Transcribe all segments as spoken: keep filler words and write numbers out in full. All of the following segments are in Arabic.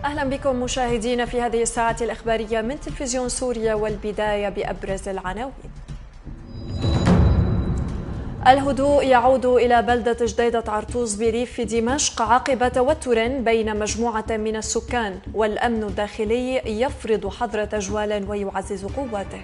أهلا بكم مشاهدينا في هذه الساعة الإخبارية من تلفزيون سوريا، والبداية بأبرز العناوين. الهدوء يعود إلى بلدة جديدة عرطوس بريف دمشق عقب توتر بين مجموعة من السكان، والأمن الداخلي يفرض حظر تجوال ويعزز قواته.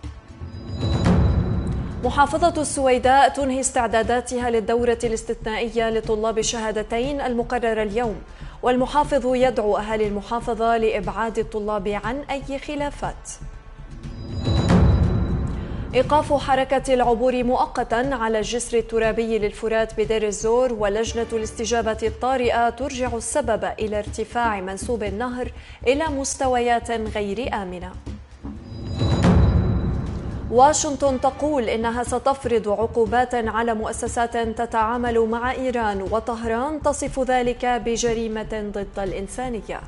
محافظة السويداء تنهي استعداداتها للدورة الاستثنائية لطلاب الشهادتين المقررة اليوم، والمحافظ يدعو أهالي المحافظة لإبعاد الطلاب عن أي خلافات. إيقاف حركة العبور مؤقتا على الجسر الترابي للفرات بدير الزور، ولجنة الاستجابة الطارئة ترجع السبب إلى ارتفاع منسوب النهر إلى مستويات غير آمنة. واشنطن تقول إنها ستفرض عقوبات على مؤسسات تتعامل مع إيران، وطهران تصف ذلك بجريمة ضد الإنسانية.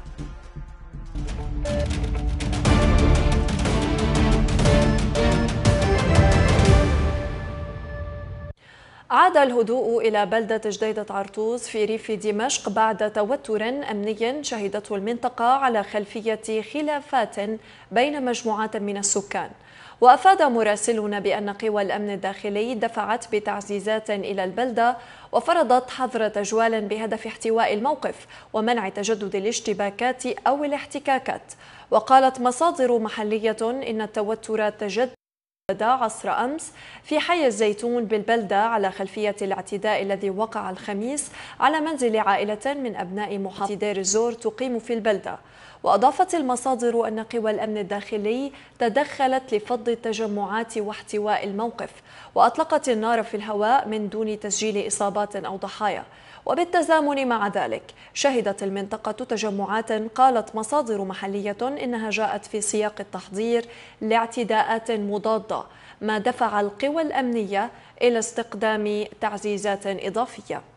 عاد الهدوء إلى بلدة جديدة عرطوس في ريف دمشق بعد توتر أمني شهدته المنطقة على خلفية خلافات بين مجموعات من السكان. وأفاد مراسلون بأن قوى الأمن الداخلي دفعت بتعزيزات إلى البلدة وفرضت حظر تجوال بهدف احتواء الموقف ومنع تجدد الاشتباكات أو الاحتكاكات. وقالت مصادر محلية إن التوتر تجدد عصر أمس في حي الزيتون بالبلدة على خلفية الاعتداء الذي وقع الخميس على منزل عائلة من أبناء محافظة دير الزور تقيم في البلدة. وأضافت المصادر أن قوى الأمن الداخلي تدخلت لفض التجمعات واحتواء الموقف، وأطلقت النار في الهواء من دون تسجيل إصابات أو ضحايا. وبالتزامن مع ذلك شهدت المنطقة تجمعات قالت مصادر محلية إنها جاءت في سياق التحضير لاعتداءات مضادة، ما دفع القوى الأمنية إلى استقدام تعزيزات إضافية.